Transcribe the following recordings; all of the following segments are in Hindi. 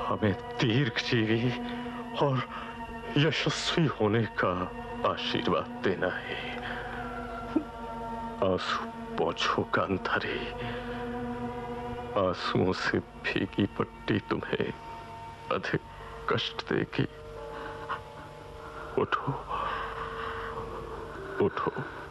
हमें दीर्घजीवी और यशस्वी होने का आशीर्वाद देना है। आंसू पोंछो गांधारी, आंसुओं से भीगी पट्टी तुम्हें अधिक कष्ट देगी। उठो, उठो।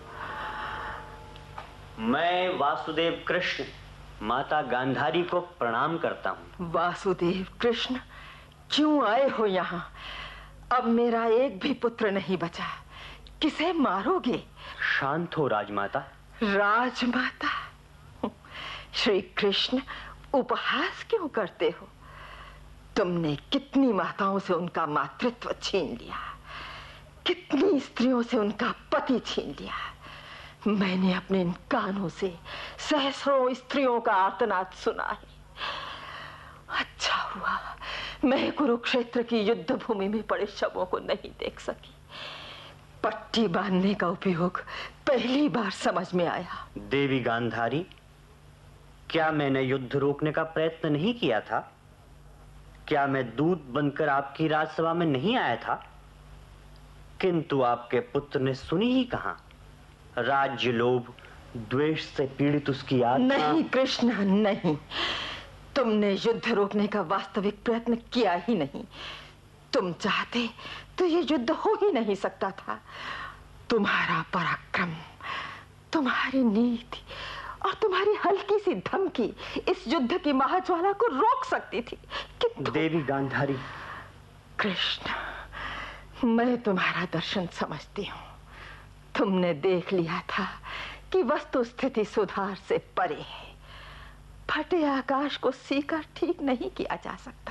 मैं वासुदेव कृष्ण माता गांधारी को प्रणाम करता हूँ। वासुदेव कृष्ण, क्यों आए हो यहाँ? अब मेरा एक भी पुत्र नहीं बचा, किसे मारोगे? शांत हो राजमाता। राजमाता? श्री कृष्ण, उपहास क्यों करते हो? तुमने कितनी माताओं से उनका मातृत्व छीन लिया, कितनी स्त्रियों से उनका पति छीन लिया। मैंने अपने इन कानों से सहस्रों स्त्रियों का आर्तनाद सुना है। अच्छा हुआ मैं कुरुक्षेत्र की युद्ध भूमि में पड़े शवों को नहीं देख सकी। पट्टी बांधने का उपयोग पहली बार समझ में आया। देवी गांधारी, क्या मैंने युद्ध रोकने का प्रयत्न नहीं किया था? क्या मैं दूत बनकर आपकी राजसभा में नहीं आया था? किंतु आपके पुत्र ने सुनी ही कहां। राज्य लोभ, द्वेष से पीड़ित उसकी आत्मा। नहीं कृष्ण, नहीं। तुमने युद्ध रोकने का वास्तविक प्रयत्न किया ही नहीं। तुम चाहते तो ये युद्ध हो ही नहीं सकता था। तुम्हारा पराक्रम, तुम्हारी नीति और तुम्हारी हल्की सी धमकी इस युद्ध की महाज्वाला को रोक सकती थी। किंतु देवी गांधारी। कृष्ण, मैं तुम्हारा दर्शन समझती हूँ। तुमने देख लिया था कि वस्तु स्थिति सुधार से परे है। फटे आकाश को सीकर ठीक नहीं किया जा सकता।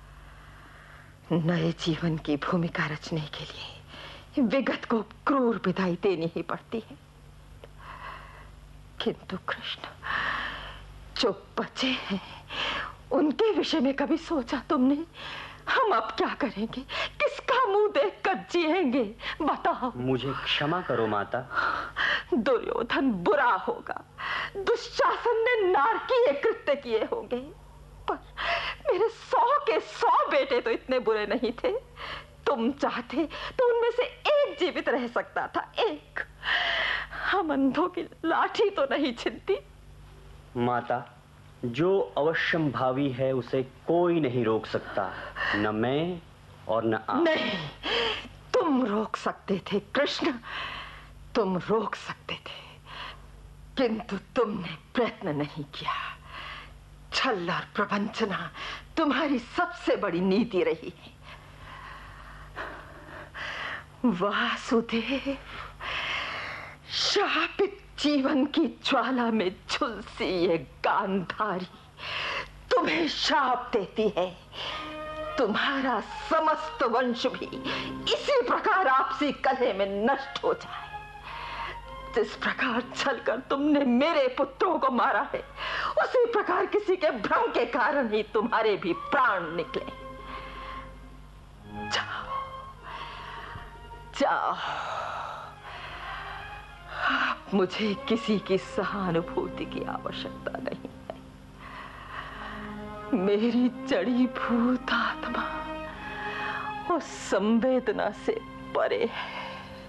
नए जीवन की भूमिका रचने के लिए विगत को क्रूर विदाई देनी ही पड़ती है। किंतु कृष्ण, जो बचे हैं उनके विषय में कभी सोचा तुमने? हम अब क्या करेंगे? किसका मुंह देखकर जिएंगे? बताओ। मुझे क्षमा करो माता। दुर्योधन बुरा होगा, दुशासन ने नारकीय कृत्य किए होंगे, पर मेरे 100 के 100 बेटे तो इतने बुरे नहीं थे। तुम चाहते तो उनमें से एक जीवित रह सकता था, एक। हम अंधों की लाठी तो नहीं छिनती। माता, जो अवश्यम भावी है उसे कोई नहीं रोक सकता, न मैं और न आप। नहीं, तुम रोक सकते थे कृष्ण, तुम रोक सकते थे, किंतु तुमने प्रयत्न नहीं किया। छल और प्रवंचना तुम्हारी सबसे बड़ी नीति रही है। वासुदेव, शापित जीवन की ज्वाला में झुलसी ये गांधारी तुम्हें शाप देती है। तुम्हारा समस्त वंश भी इसी प्रकार आपसी कलह में नष्ट हो जाए। जिस प्रकार छलकर तुमने मेरे पुत्रों को मारा है, उसी प्रकार किसी के भ्रम के कारण ही तुम्हारे भी प्राण निकले। जाओ, जाओ। मुझे किसी की सहानुभूति की आवश्यकता नहीं है। मेरी जड़ी भूत आत्मा उस संवेदना से परे है।